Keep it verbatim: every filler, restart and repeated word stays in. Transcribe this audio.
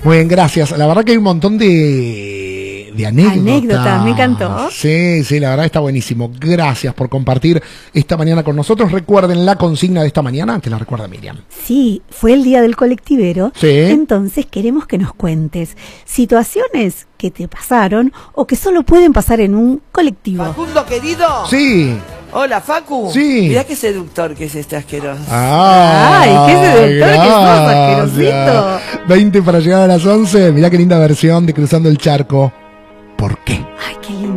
Muy bien, gracias. La verdad que hay un montón de, de anécdotas. Anécdotas, me encantó. Sí, sí, la verdad está buenísimo. Gracias por compartir esta mañana con nosotros. Recuerden la consigna de esta mañana, te la recuerda Miriam. Sí, fue el día del colectivero. Sí. Entonces queremos que nos cuentes situaciones que te pasaron o que solo pueden pasar en un colectivo. Facundo, querido. Sí. Hola, Facu. Sí. Mirá qué seductor que es este asqueroso. Ah, Ay, qué seductor que sos, gracias. asquerosito. veinte para llegar a las once. Mirá qué linda versión de Cruzando el Charco. ¿Por qué? Ay, qué lindo.